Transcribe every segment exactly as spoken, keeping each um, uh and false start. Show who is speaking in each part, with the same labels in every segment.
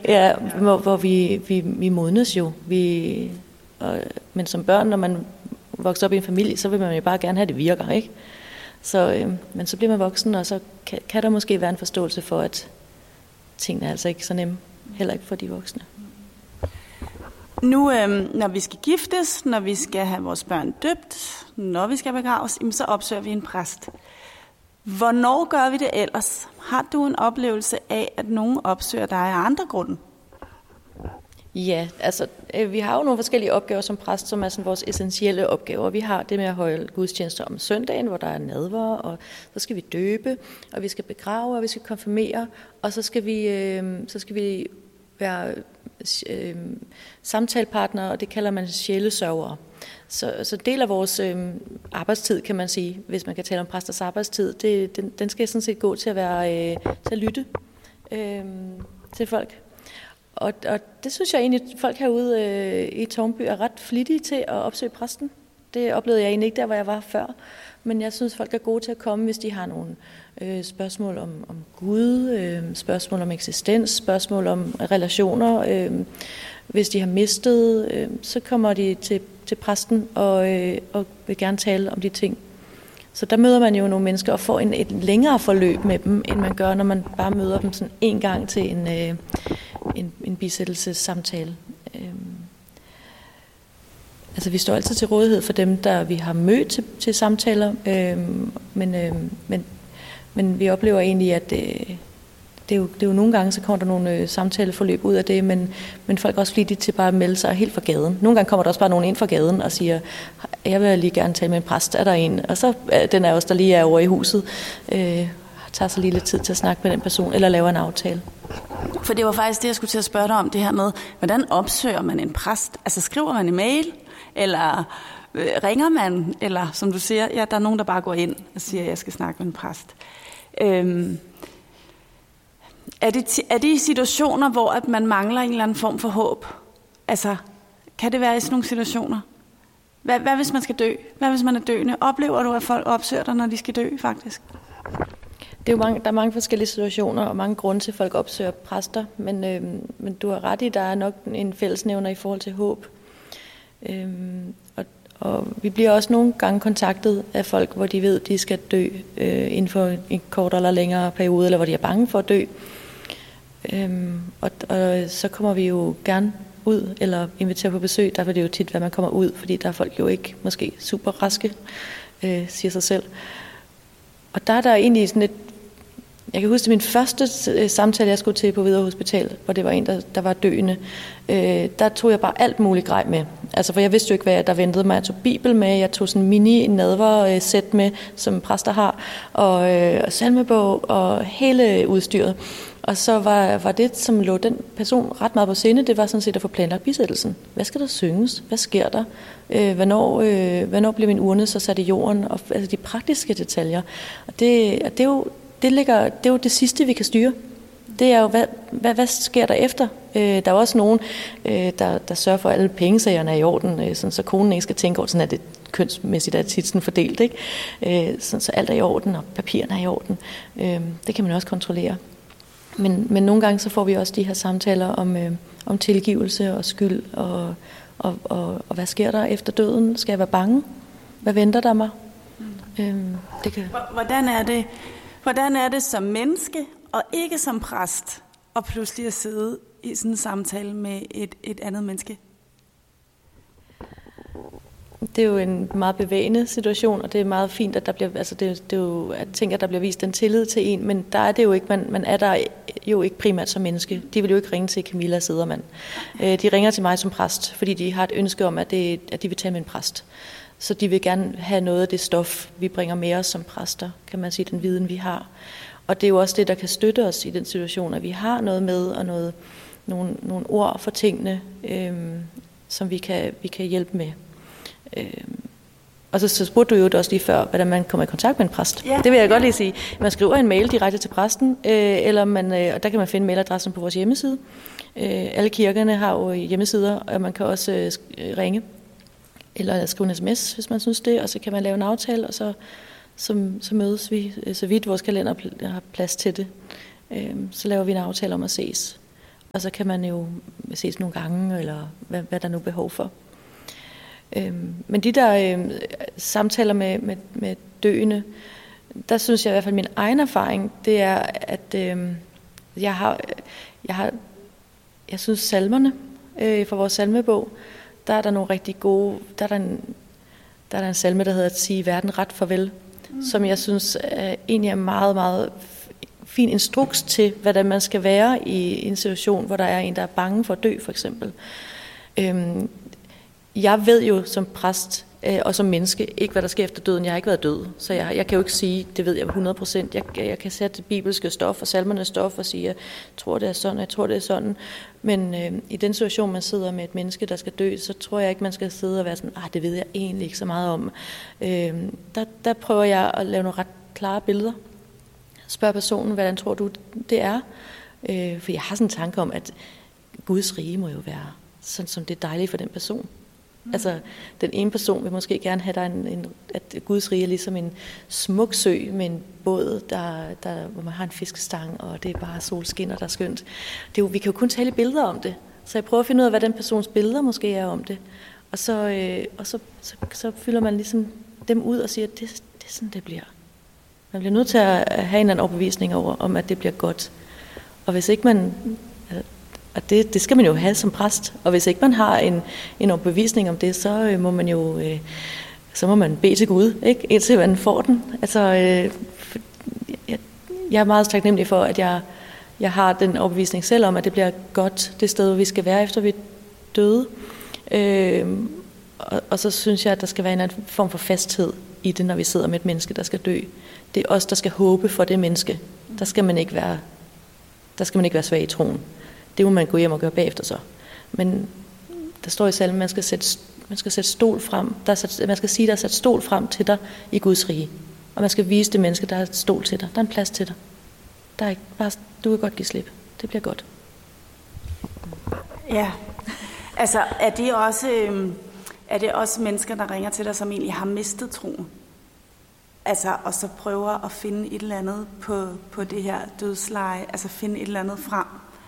Speaker 1: Ja, hvor, hvor vi, vi, vi modnes jo. Vi, og, men som børn, når man vokser op i en familie, så vil man jo bare gerne have, det virker, ikke? Så, øh, men så bliver man voksen, og så kan, kan der måske være en forståelse for, at tingene er altså ikke så nemme, heller ikke for de voksne.
Speaker 2: Nu, øh, når vi skal giftes, når vi skal have vores børn døbt, når vi skal begraves, så opsøger vi en præst. Hvornår gør vi det ellers? Har du en oplevelse af, at nogen opsøger dig af andre grunde?
Speaker 1: Ja, altså vi har jo nogle forskellige opgaver som præst, som er sådan vores essentielle opgaver. Vi har det med at holde gudstjenester om søndagen, hvor der er nadver, og så skal vi døbe, og vi skal begrave, og vi skal konfirmere, og så skal vi, øh, så skal vi være øh, samtalepartnere, og det kalder man sjælesørgere. Så, så del af vores øh, arbejdstid, kan man sige, hvis man kan tale om præsters arbejdstid, det, den, den skal sådan set gå til at, være, øh, til at lytte øh, til folk. Og, og det synes jeg egentlig, at folk herude øh, i Tårnby er ret flittige til at opsøge præsten. Det oplevede jeg egentlig ikke der, hvor jeg var før. Men jeg synes, folk er gode til at komme, hvis de har nogle øh, spørgsmål om, om Gud, øh, spørgsmål om eksistens, spørgsmål om relationer. Øh, hvis de har mistet, øh, så kommer de til, til præsten og, øh, og vil gerne tale om de ting. Så der møder man jo nogle mennesker og får en, et længere forløb med dem, end man gør, når man bare møder dem sådan en gang til en, øh, en, en bisættelsessamtale. Øhm. Altså vi står altid til rådighed for dem, der vi har mødt til, til samtaler, øhm, men, øhm, men, men vi oplever egentlig, at øh, det, er jo, det er jo nogle gange, så kommer der nogle øh, samtaleforløb ud af det, men, men folk er også flittige til bare at melde sig helt fra gaden. Nogle gange kommer der også bare nogen ind fra gaden og siger, jeg vil lige gerne tale med en præst, er der en? Og så øh, den er også, der lige er over i huset, øh, tager så lige lidt tid til at snakke med den person, eller laver en aftale.
Speaker 2: For det var faktisk det, jeg skulle til at spørge dig om, det her med, hvordan opsøger man en præst? Altså skriver man en mail, eller øh, ringer man, eller som du siger, ja, der er nogen, der bare går ind og siger, at jeg skal snakke med en præst. Øhm, er, det, er det i situationer, hvor at man mangler en eller anden form for håb? Altså, kan det være i sådan nogle situationer? Hvad, hvad hvis man skal dø? Hvad hvis man er døende? Oplever du, at folk opsøger dig, når de skal dø, faktisk?
Speaker 1: Det er jo mange, der er mange forskellige situationer og mange grunde til, at folk opsøger præster, men, øh, men du har ret i, der er nok en fællesnævner i forhold til håb. Øh, og, og vi bliver også nogle gange kontaktet af folk, hvor de ved, at de skal dø øh, inden for en kortere eller længere periode, eller hvor de er bange for at dø. Øh, og, og så kommer vi jo gerne ud eller inviterer på besøg. Der vil det jo tit, hvad man kommer ud, fordi der er folk jo ikke måske super raske, øh, siger sig selv. Og der er der egentlig sådan et, jeg kan huske min første samtale, jeg skulle til på Hvidovre Hospital, hvor det var en, der, der var døende. Øh, der tog jeg bare alt muligt grej med. Altså, for jeg vidste jo ikke, hvad der ventede mig. Jeg tog bibel med, jeg tog sådan en mini-nadver-sæt med, som præster har, og øh, salmebog og hele udstyret. Og så var, var det, som lå den person ret meget på sinde, det var sådan set at få planlagt bisættelsen. Hvad skal der synges? Hvad sker der? Øh, hvornår, øh, hvornår bliver min urne så sat i jorden? Og, altså de praktiske detaljer. Og det, og det, er jo, det, ligger, det er jo det sidste, vi kan styre. Det er jo, hvad, hvad, hvad sker der efter? Øh, der er også nogen, øh, der, der sørger for, at alle pengesagerne er i orden, øh, sådan, så konen ikke skal tænke over, sådan at det kønsmæssigt er tit sådan fordelt, ikke? Øh, sådan, så alt er i orden, og papirerne er i orden. Øh, det kan man også kontrollere. Men, men nogle gange så får vi også de her samtaler om, øh, om tilgivelse og skyld, og, og, og, og hvad sker der efter døden? Skal jeg være bange? Hvad venter der mig? Mm. Øh, det kan...
Speaker 2: Hvordan er det, hvordan er det som menneske, og ikke som præst, og pludselig at sidde i sådan en samtale med et, et andet menneske?
Speaker 1: Det er jo en meget bevægende situation, og det er meget fint, at der bliver, altså det, det er jo, at tænke, at der bliver vist en tillid til en, men der er det jo ikke, man, man er der jo ikke primært som menneske. De vil jo ikke ringe til Camilla Sedermann. De ringer til mig som præst, fordi de har et ønske om, at, det, at de vil tale med en præst. Så de vil gerne have noget af det stof, vi bringer med os som præster, kan man sige, den viden, vi har. Og det er jo også det, der kan støtte os i den situation, at vi har noget med, og noget, nogle, nogle ord for tingene, øhm, som vi kan, vi kan hjælpe med. Øhm, og så, så spurgte du jo også lige før, hvordan man kommer i kontakt med en præst. Ja. Det vil jeg godt lige sige. Man skriver en mail direkte til præsten, øh, eller man, øh, og der kan man finde mailadressen på vores hjemmeside. Øh, alle kirkerne har jo hjemmesider, og man kan også øh, ringe, eller skrive en sms, hvis man synes det, og så kan man lave en aftale, og så, så, så mødes vi, så vidt vores kalender har plads til det. Øh, så laver vi en aftale om at ses. og så kan man jo ses nogle gange, eller hvad, hvad der nu er behov for. Øhm, men de der øh, samtaler med, med, med døende, der synes jeg i hvert fald, min egen erfaring, det er, at øh, jeg har, jeg har, jeg synes salmerne øh, fra vores salmebog, der er der nogle rigtig gode, der er der en, der er der en salme, der hedder at sige verden ret farvel, mm. som jeg synes er, egentlig er meget, meget fin instruks til, hvordan man skal være i en situation, hvor der er en, der er bange for at dø, for eksempel. Øhm, jeg ved jo som præst øh, og som menneske ikke, hvad der sker efter døden. Jeg har ikke været død, så jeg, jeg kan jo ikke sige, det ved jeg hundrede procent. Jeg, jeg kan sætte det bibelske stof og salmernes stof og sige, jeg tror, det er sådan, jeg tror, det er sådan. Men øh, i den situation, man sidder med et menneske, der skal dø, så tror jeg ikke, man skal sidde og være sådan, ah, det ved jeg egentlig ikke så meget om. Øh, der, der prøver jeg at lave nogle ret klare billeder. Spørg personen, hvordan tror du, det er? Øh, for jeg har sådan en tanke om, at Guds rige må jo være sådan, som det er dejligt for den person. Mm. Altså, den ene person vil måske gerne have, der en, en, at Guds rige er ligesom en smuk sø med en båd, der, der, hvor man har en fiskestang, og det er bare solskinner, der er skønt. Det er jo, vi kan jo kun tale billeder om det. Så jeg prøver at finde ud af, hvad den persons billeder måske er om det. Og så, øh, og så, så, så fylder man ligesom dem ud og siger, at det, det er sådan, det bliver. Man bliver nødt til at have en eller anden overbevisning over, om at det bliver godt. Og hvis ikke man, og det, det skal man jo have som præst, og hvis ikke man har en, en overbevisning om det, så må man jo, så må man bede til Gud, ikke? Indtil man får den. Altså, jeg, jeg er meget taknemmelig for, at jeg, jeg har den overbevisning selv om, at det bliver godt, det sted, vi skal være, efter vi er døde. Øh, og, og så synes jeg, at der skal være en anden form for fasthed i det, når vi sidder med et menneske, der skal dø. Det er os, der skal håbe for det menneske. Der skal man ikke være, der skal man ikke være svag i troen. Det må man gå hjem og gøre bagefter så. Men der står i salmen, man skal sætte, man skal sætte stol frem. Der er sat, man skal sige, der er sat stol frem til dig i Guds rige. Og man skal vise det menneske, der er et stol til dig. Der er en plads til dig. Der er ikke bare, du kan godt give slip. Det bliver godt.
Speaker 2: Ja, altså er det også, øh, er det også mennesker, der ringer til dig, som egentlig har mistet troen? Altså, og så prøver at finde et eller andet på, på det her dødsleje, altså finde et eller andet frem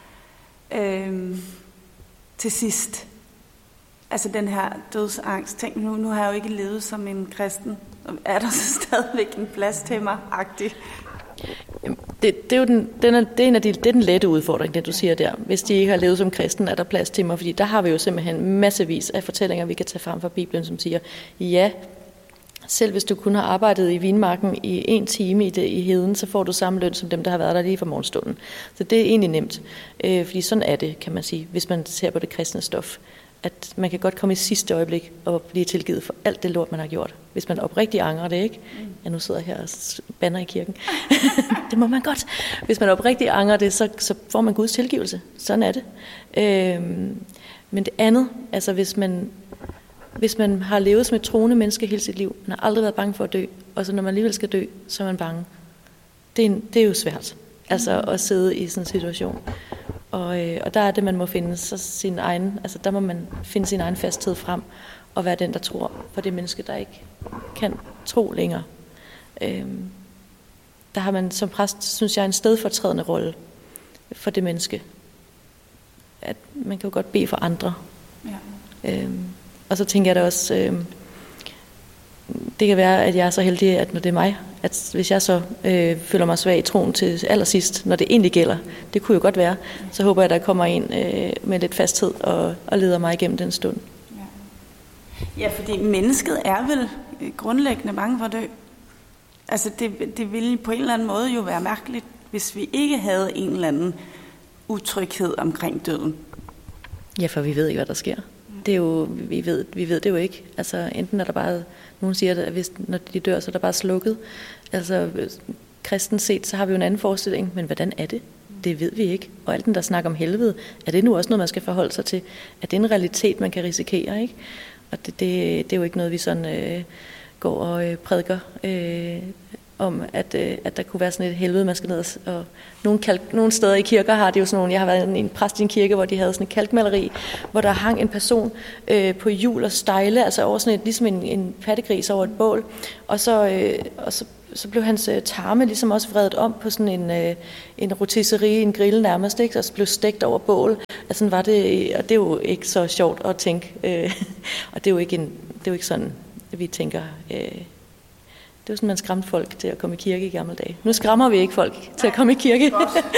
Speaker 2: øhm, til sidst. Altså den her dødsangst. Tænk, nu, nu har jeg jo ikke levet som en kristen. Er der så stadigvæk en plads til mig-agtig?
Speaker 1: Det, det er jo den, den er, det er en af de, det er den lette udfordring, det du siger der. Hvis de ikke har levet som kristen, er der plads til mig, fordi der har vi jo simpelthen massevis af fortællinger, vi kan tage frem fra Bibelen, som siger, ja, selv hvis du kun har arbejdet i vinmarken i en time i, det, i heden, så får du samme løn som dem, der har været der lige fra morgenstunden. Så det er egentlig nemt, øh, fordi sådan er det, kan man sige, hvis man ser på det kristne stof. At man kan godt komme i sidste øjeblik og blive tilgivet for alt det lort, man har gjort. Hvis man oprigtigt angrer det, ikke? Ja, nu sidder jeg her og bander i kirken. Det må man godt. Hvis man oprigtigt angrer det, så, så får man Guds tilgivelse. Sådan er det. Øh, men det andet, altså hvis man... Hvis man har levet som et troende menneske hele sit liv, man har aldrig været bange for at dø, og så når man alligevel skal dø, så er man bange. Det er, en, det er jo svært, altså at sidde i sådan en situation. Og, øh, og der er det, man må finde så sin egen, altså der må man finde sin egen fasthed frem, og være den, der tror på det menneske, der ikke kan tro længere. Øh, der har man som præst, synes jeg, en stedfortrædende rolle for det menneske. At man kan jo godt bede for andre. Ja. Øh, Og så tænker jeg da også, øh, det kan være, at jeg er så heldig, at når det er mig, at hvis jeg så øh, føler mig svag i troen til allersidst, når det egentlig gælder, det kunne jo godt være, så håber jeg, at der kommer en øh, med lidt fasthed og, og leder mig igennem den stund.
Speaker 2: Ja, ja, fordi mennesket er vel grundlæggende bange for at dø. Altså det, det ville på en eller anden måde jo være mærkeligt, hvis vi ikke havde en eller anden utryghed omkring døden.
Speaker 1: Ja, for vi ved ikke, hvad der sker. Det er jo, vi ved, vi ved det jo ikke. Altså enten er der bare, nogen siger, at hvis, når de dør, så er der bare slukket. Altså kristen set, så har vi jo en anden forestilling, men hvordan er det? Det ved vi ikke. Og alt den, der snakker om helvede, er det nu også noget, man skal forholde sig til? Er det en realitet, man kan risikere, ikke? Og det, det, det er jo ikke noget, vi sådan øh, går og øh, prædiker øh, om, at, øh, at der kunne være sådan et helvede, man skal ned og... og nogle, kalk, nogle steder i kirker har det jo sådan nogle... Jeg har været en, en præst i en kirke, hvor de havde sådan et kalkmaleri, hvor der hang en person øh, på hjul og stejle, altså over sådan et, ligesom en, en pattegris over et bål, og så, øh, og så, så blev hans øh, tarme ligesom også vredet om på sådan en, øh, en rotisserie, en grill nærmest, ikke? Og så blev stegt over bål. Altså var det, og det er jo ikke så sjovt at tænke, øh, og det er jo ikke, en, det er jo ikke sådan, vi tænker... Øh, Det var sådan, man skræmte folk til at komme i kirke i gamle dage. Nu skræmmer vi ikke folk til at komme i kirke.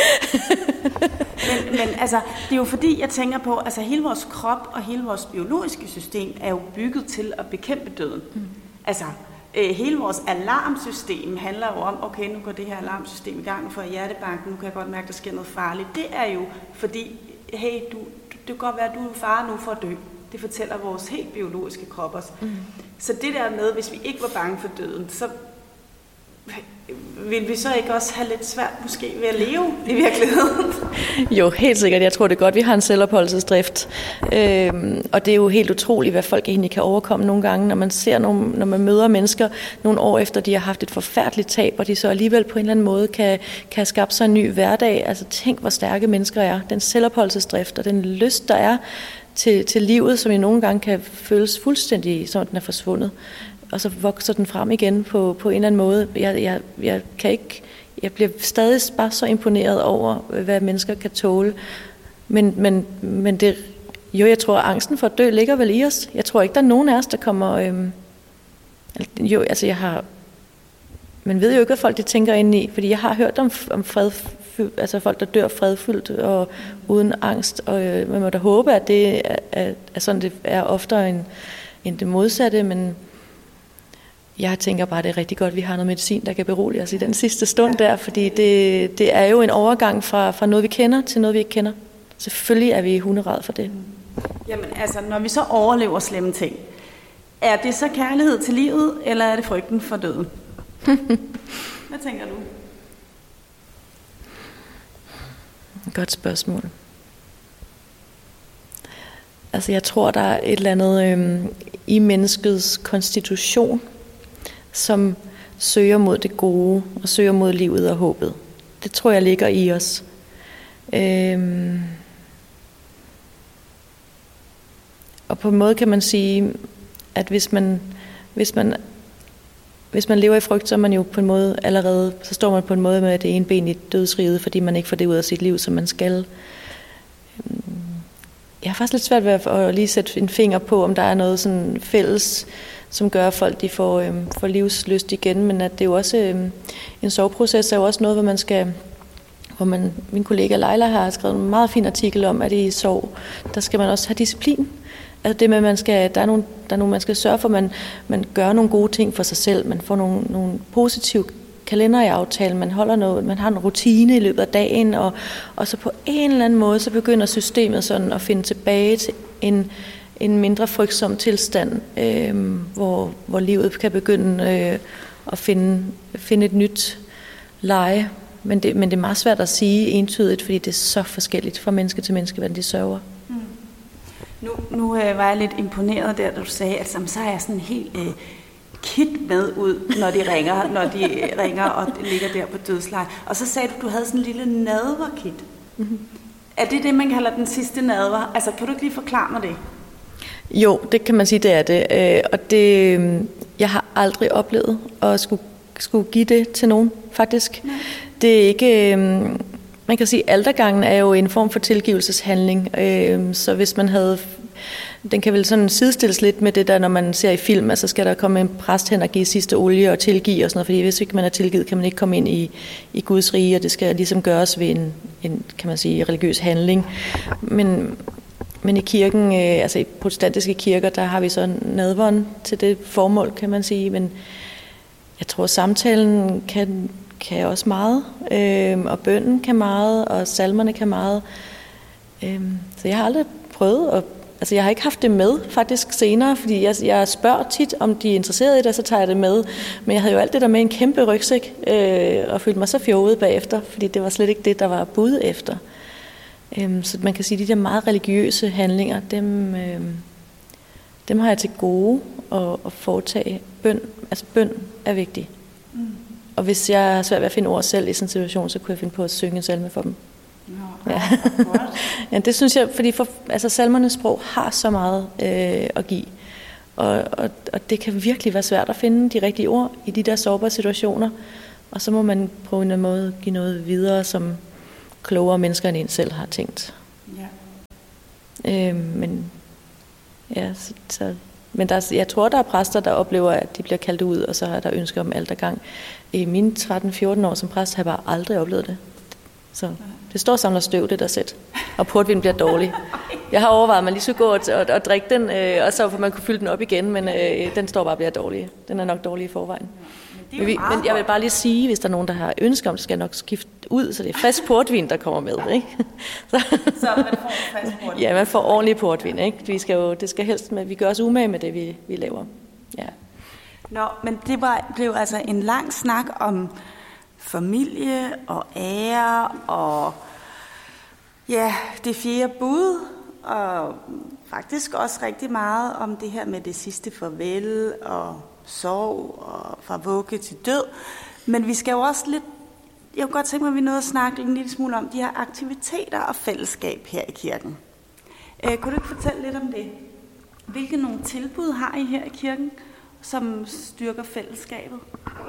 Speaker 2: men, men altså, det er jo fordi, jeg tænker på, altså hele vores krop og hele vores biologiske system er jo bygget til at bekæmpe døden. Mm. Altså, øh, hele vores alarmsystem handler jo om, okay, nu går det her alarmsystem i gang, nu får jeg hjertebanken, nu kan jeg godt mærke, at der sker noget farligt. Det er jo fordi, hey, du, det kan godt være, at du er fare nu for at dø. Det fortæller vores helt biologiske krop også. Mm. Så det der med, hvis vi ikke var bange for døden, så vil vi så ikke også have lidt svært måske ved at leve i virkeligheden?
Speaker 1: Jo, helt sikkert. Jeg tror det er godt, vi har en selvopholdelsesdrift. Øhm, og det er jo helt utroligt, hvad folk egentlig kan overkomme nogle gange, når man ser nogle, når man møder mennesker nogle år efter, de har haft et forfærdeligt tab, og de så alligevel på en eller anden måde kan, kan skabe sig en ny hverdag. Altså tænk, hvor stærke mennesker er. Den selvopholdelsesdrift og den lyst, der er til, til livet, som i nogle gange kan føles fuldstændig, som den er forsvundet. Og så vokser den frem igen på, på en eller anden måde. Jeg, jeg, jeg kan ikke, jeg bliver stadig bare så imponeret over, hvad mennesker kan tåle. Men, men, men det, jo, jeg tror, at angsten for at dø ligger vel i os. Jeg tror ikke, der er nogen af os, der kommer... Øhm, jo, altså jeg har... Man ved jo ikke, hvad folk de tænker ind i, fordi jeg har hørt om, om fred, altså folk, der dør fredfyldt og uden angst, og øh, man må da håbe, at det er, er, er sådan, det er oftere end, end det modsatte, men jeg tænker bare, at det er rigtig godt, at vi har noget medicin, der kan berolige os i den sidste stund der, fordi det, det er jo en overgang fra, fra noget, vi kender, til noget, vi ikke kender. Selvfølgelig er vi hunderad for det.
Speaker 2: Jamen altså, når vi så overlever slemme ting, er det så kærlighed til livet, eller er det frygten for døden? Hvad tænker du?
Speaker 1: Godt spørgsmål. Altså jeg tror, der er et eller andet øhm, i menneskets konstitution, som søger mod det gode, og søger mod livet og håbet. Det tror jeg ligger i os. Øhm, og på en måde kan man sige, at hvis man, hvis man Hvis man lever i frygt, så er man jo på en måde allerede, så står man på en måde med det ene ben i dødsriget, fordi man ikke får det ud af sit liv, som man skal. Jeg har faktisk lidt svært ved at lige sætte en finger på, om der er noget sådan fælles, som gør, at folk de får, øhm, får livslyst igen, men at det er jo også, øhm, en soveproces er jo også noget, hvor man skal, hvor man, min kollega Leila har skrevet en meget fin artikel om, at i sorg, der skal man også have disciplin. Altså det med, at man skal, der er nogle, der er nogle, man skal sørge for, at man, man gør nogle gode ting for sig selv. Man får nogle, nogle positive kalender i aftalen. Man holder noget, man har en rutine i løbet af dagen, og, og så på en eller anden måde, så begynder systemet sådan at finde tilbage til en, en mindre frygtsom tilstand, øh, hvor, hvor livet kan begynde øh, at finde, finde et nyt leje. Men det, men det er meget svært at sige entydigt, fordi det er så forskelligt fra menneske til menneske, hvordan de sørger.
Speaker 2: Nu, nu øh, var jeg lidt imponeret der, da du sagde, at så er jeg sådan helt øh, kit med ud, når de ringer, når de ringer og ligger der på dødsleje. Og så sagde du, at du havde sådan en lille nadverkit. Mm-hmm. Er det det, man kalder den sidste nadver? Altså, kan du ikke lige forklare mig det?
Speaker 1: Jo, det kan man sige, det er det. Og det, jeg har aldrig oplevet at skulle, skulle give det til nogen, faktisk. Nej. Det er ikke... Man kan sige, at altergangen er jo en form for tilgivelseshandling, så hvis man havde, den kan vel sådan sidestilles lidt med det der, når man ser i film, altså skal der komme en præst hen og give sidste olie og tilgive og sådan noget, fordi hvis ikke man er tilgivet, kan man ikke komme ind i, i Guds rige, og det skal ligesom gøres ved en, en kan man sige, religiøs handling. Men, men i kirken, altså i protestantiske kirker, der har vi så nadveren til det formål, kan man sige, men jeg tror, samtalen kan kan også meget, øh, og bønnen kan meget, og salmerne kan meget. Øh, så jeg har aldrig prøvet, at, altså jeg har ikke haft det med faktisk senere, fordi jeg, jeg spørger tit, om de er interesseret i det, så tager jeg det med. Men jeg havde jo alt det der med en kæmpe rygsæk, øh, og følte mig så fjollet bagefter, fordi det var slet ikke det, der var bud efter. Øh, så man kan sige, at de der meget religiøse handlinger, dem, øh, dem har jeg til gode at, at foretage. Bøn, altså bøn er vigtig. Mm. og hvis jeg har svært ved at finde ord selv i sådan en situation, så kunne jeg finde på at synge en salme for dem.
Speaker 2: Nå,
Speaker 1: ja.
Speaker 2: godt.
Speaker 1: Ja, det synes jeg, fordi for, altså, salmernes sprog har så meget øh, at give. Og, og, og det kan virkelig være svært at finde de rigtige ord i de der sårbare situationer. Og så må man på en måde give noget videre, som klogere mennesker end en selv har tænkt. Ja. Øh, men ja, så, så, men der, jeg tror, der er præster, der oplever, at de bliver kaldt ud, og så er der ønsker om altergang. I mine tretten fjorten år som præst har jeg bare aldrig oplevet det. Så det står og samler støv, det der sæt. Og portvin bliver dårlig. Jeg har overvejet, at man lige skulle gå og, og, og drikke den, øh, og så for man kunne fylde den op igen, men øh, den står bare og bliver dårlig. Den er nok dårlig i forvejen. Men, men, vi, men jeg vil bare lige sige, hvis der er nogen, der har ønsker om, det skal jeg nok skifte ud, så det er frisk portvin, der kommer med. Ikke?
Speaker 2: Så, så man får frisk portvin?
Speaker 1: Ja, man får ordentlig portvin. Ikke? Vi skal jo, det skal helst med, vi gør os umage med det, vi, vi laver. Ja.
Speaker 2: Nå, men det var, blev altså en lang snak om familie og ære og ja, det fjerde bud, og faktisk også rigtig meget om det her med det sidste farvel og sorg og fra vugge til død. Men vi skal jo også lidt, jeg kunne godt tænke mig, at vi nåede at snakke en lille smule om de her aktiviteter og fællesskab her i kirken. Øh, kunne du ikke fortælle lidt om det? Hvilke nogle tilbud har I her i kirken, som styrker fællesskabet?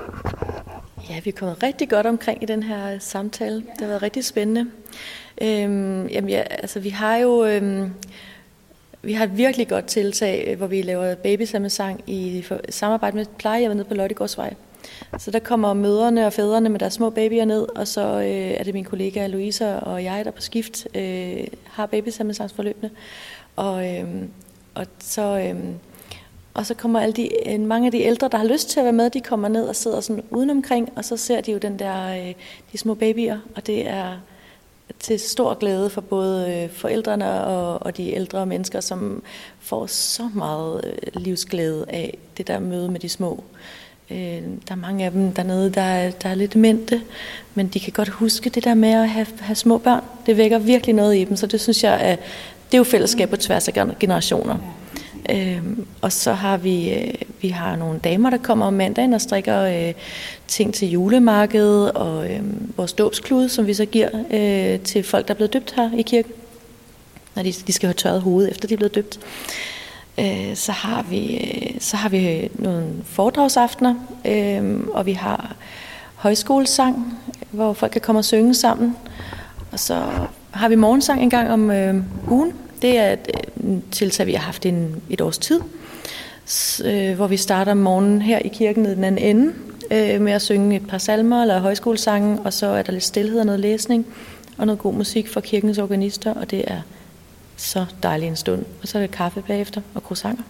Speaker 1: Ja, vi er kommet rigtig godt omkring i den her samtale. Det har været rigtig spændende. Øhm, jamen ja, altså vi har jo øhm, vi har et virkelig godt tiltag, hvor vi laver babysalmesang i samarbejde med plejehjemmet nede på Lottegårdsvej. Så der kommer mødrene og fædrene med deres små babyer ned, og så øh, er det min kollega Louisa og jeg, der på skift øh, har babysalmesangsforløbene. Og, øh, og så øh, Og så kommer alle de, mange af de ældre, der har lyst til at være med, de kommer ned og sidder sådan udenomkring, og så ser de jo den der, de små babyer, og det er til stor glæde for både forældrene og, og de ældre mennesker, som får så meget livsglæde af det der møde med de små. Der er mange af dem dernede, der er, der er lidt demente, men de kan godt huske det der med at have, have små børn. Det vækker virkelig noget i dem, så det synes jeg, er, det er jo fællesskab på tværs af generationer. Øhm, og så har vi øh, vi har nogle damer, der kommer om mandagen og strikker øh, ting til julemarkedet og øh, vores dåbsklude, som vi så giver øh, til folk, der er blevet døbt her i kirken, når de, de skal have tørret hovedet efter de er blevet døbt. Øh, så har vi øh, så har vi nogle foredragsaftener, øh, og vi har højskolesang, hvor folk kan komme og synge sammen, og så har vi morgensang en gang om øh, ugen. Det er et tiltag, vi har haft i et års tid, hvor vi starter om morgenen her i kirken nede i den anden ende med at synge et par salmer eller højskolesange, og så er der lidt stilhed og noget læsning og noget god musik fra kirkens organister, og det er så dejlig en stund. Og så er det kaffe bagefter og croissanter.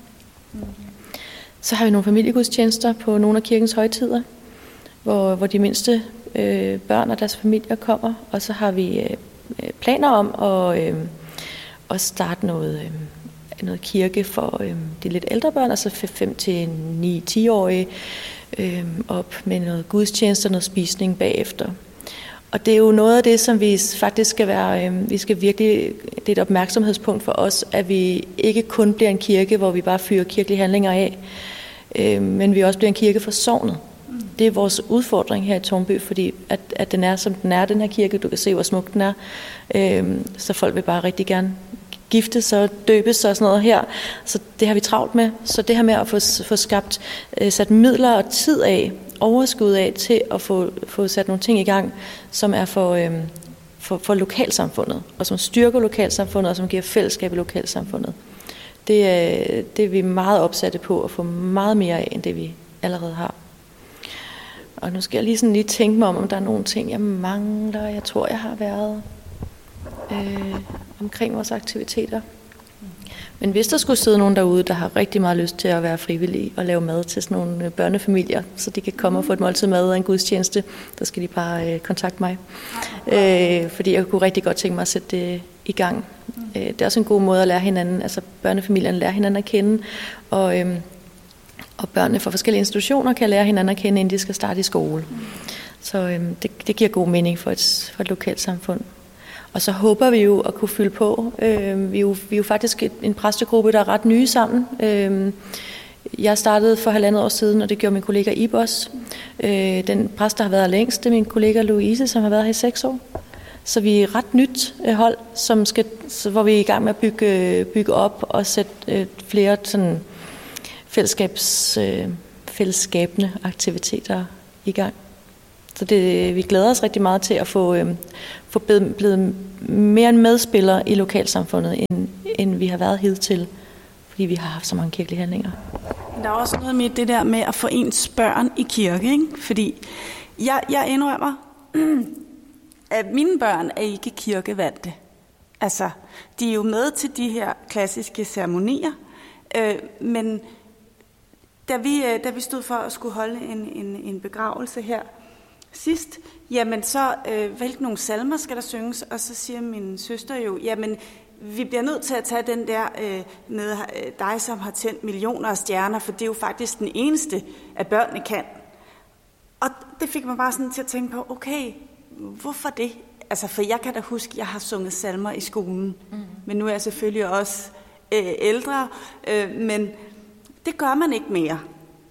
Speaker 1: Så har vi nogle familiegudstjenester på nogle af kirkens højtider, hvor, hvor de mindste øh, børn og deres familier kommer, og så har vi øh, planer om at øh, og starte noget, øh, noget kirke for øh, de lidt ældre børn, altså fem til ni til ti-årige, øh, op med noget gudstjeneste og noget spisning bagefter. Og det er jo noget af det, som vi faktisk skal være, øh, vi skal virkelig, det er et opmærksomhedspunkt for os, at vi ikke kun bliver en kirke, hvor vi bare fyrer kirkelige handlinger af, øh, men vi også bliver en kirke for sognet. Det er vores udfordring her i Tårnby, fordi at, at den er, som den er, den her kirke. Du kan se, hvor smuk den er. Øhm, så folk vil bare rigtig gerne giftes og døbes og sådan noget her. Så det har vi travlt med. Så det her med at få, få skabt, øh, sat midler og tid af, overskud af til at få, få sat nogle ting i gang, som er for, øh, for, for lokalsamfundet, og som styrker lokalsamfundet, og som giver fællesskab i lokalsamfundet. Det, øh, det er vi meget opsatte på at få meget mere af, end det vi allerede har. Og nu skal jeg lige sådan lige tænke mig om, om der er nogle ting, jeg mangler. Jeg tror, jeg har været øh, omkring vores aktiviteter. Men hvis der skulle sidde nogen derude, der har rigtig meget lyst til at være frivillige og lave mad til sådan nogle børnefamilier, så de kan komme og få et måltid mad og en gudstjeneste, så skal de bare øh, kontakte mig. Øh, fordi jeg kunne rigtig godt tænke mig at sætte det i gang. Øh, det er også en god måde at lære hinanden, altså børnefamilierne lærer hinanden at kende, og øh, Og børnene fra forskellige institutioner kan lære hinanden at kende, inden de skal starte i skole. Så øhm, det, det giver god mening for et, for et lokalt samfund. Og så håber vi jo at kunne fylde på. Øhm, vi, er jo, vi er jo faktisk et, en præstegruppe, der er ret nye sammen. Øhm, jeg startede for halvandet år siden, og det gjorde min kollega Ib også. Øh, den præst, der har været her længst, det er min kollega Louise, som har været her i seks år. Så vi er et ret nyt hold, som skal, hvor vi er i gang med at bygge, bygge op og sætte øh, flere sådan, fællesskabs, øh, fællesskabende aktiviteter i gang. Så det, vi glæder os rigtig meget til at få, øh, få blevet, blevet mere en medspiller i lokalsamfundet, end, end vi har været hidtil, fordi vi har haft så mange kirkelige handlinger.
Speaker 2: Der er også noget med det der med at få ens børn i kirke, ikke? Fordi jeg, jeg indrømmer, at mine børn er ikke kirkevante. Altså, de er jo med til de her klassiske ceremonier, øh, men da vi, øh, da vi stod for at skulle holde en, en, en begravelse her sidst, jamen så, øh, hvilke nogle salmer skal der synges? Og så siger min søster jo, jamen vi bliver nødt til at tage den der øh, med øh, dig, som har tændt millioner af stjerner, for det er jo faktisk den eneste, at børnene kan. Og det fik mig bare sådan til at tænke på, okay, hvorfor det? Altså, for jeg kan da huske, at jeg har sunget salmer i skolen, mm. men nu er jeg selvfølgelig også øh, ældre, øh, men det gør man ikke mere.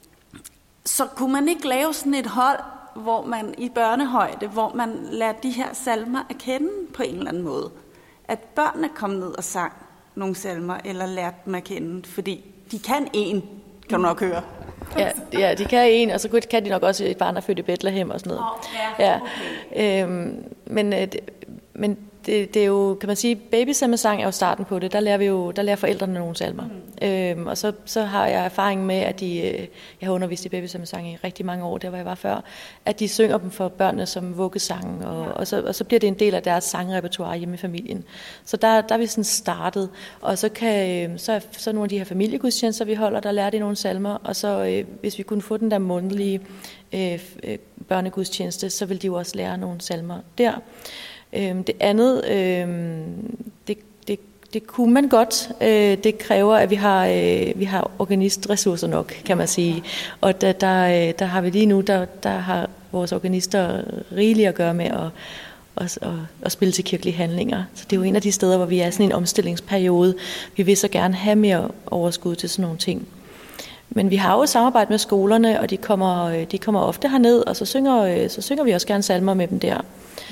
Speaker 2: Så kunne man ikke lave sådan et hold, hvor man i børnehøjde, hvor man lader de her salmer at kende på en eller anden måde? At børnene kom ned og sang nogle salmer, eller lærte dem at kende, fordi de kan en, kan du nok høre.
Speaker 1: Ja, ja, de kan en, og så kan de nok også et barn, der er født i Bethlehem og sådan noget.
Speaker 2: Oh, ja,
Speaker 1: okay. ja. Øhm, men men det, det er jo, kan man sige, babysæmmesang er jo starten på det. Der lærer vi jo, der lærer forældrene nogle salmer. Mm. Øhm, og så, så har jeg erfaring med, at de, jeg har undervist i babysæmmesang i rigtig mange år, der hvor jeg var før, at de synger dem for børnene som vuggesang, og, ja. og, så, og så bliver det en del af deres sangrepertoire hjemme i familien. Så der, der er vi sådan startet, og så kan så, så nogle af de her familiegudstjenester, vi holder, der lærer de nogle salmer, og så øh, hvis vi kunne få den der månedlige øh, børnegudstjeneste, så vil de jo også lære nogle salmer der. Øhm, det andet, øhm, det, det, det kunne man godt. Øh, det kræver, at vi har, øh, vi har organistressourcer nok, kan man sige. Og der, der, der har vi lige nu, der, der har vores organister rigeligt at gøre med at, at, at, at spille til kirkelige handlinger. Så det er jo en af de steder, hvor vi er sådan i en omstillingsperiode. Vi vil så gerne have mere overskud til sådan nogle ting. Men vi har jo samarbejde med skolerne, og de kommer, de kommer ofte herned, og så synger, så synger vi også gerne salmer med dem der.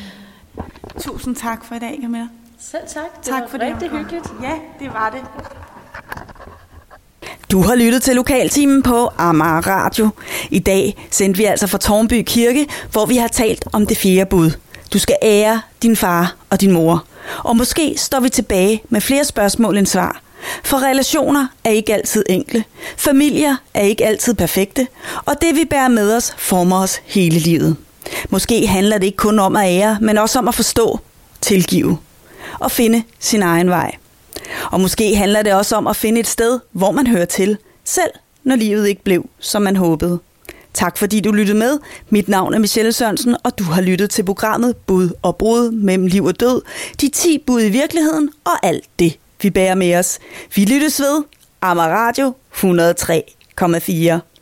Speaker 2: Tusind tak for i dag, Camilla.
Speaker 1: Selv tak. Det
Speaker 2: tak
Speaker 1: var
Speaker 2: for
Speaker 1: rigtig
Speaker 2: det,
Speaker 1: hyggeligt.
Speaker 2: Ja, det var det.
Speaker 3: Du har lyttet til Lokaltimen på Amager Radio. I dag sendte vi altså fra Tårnby Kirke, hvor vi har talt om det fjerde bud. Du skal ære din far og din mor. Og måske står vi tilbage med flere spørgsmål end svar. For relationer er ikke altid enkle. Familier er ikke altid perfekte. Og det vi bærer med os, former os hele livet. Måske handler det ikke kun om at ære, men også om at forstå, tilgive og finde sin egen vej. Og måske handler det også om at finde et sted, hvor man hører til, selv når livet ikke blev, som man håbede. Tak fordi du lyttede med. Mit navn er Michelle Sørensen, og du har lyttet til programmet Bud og Brud mellem liv og død. De ti bud i virkeligheden og alt det, vi bærer med os. Vi lyttes ved Amager Radio hundrede og tre komma fire.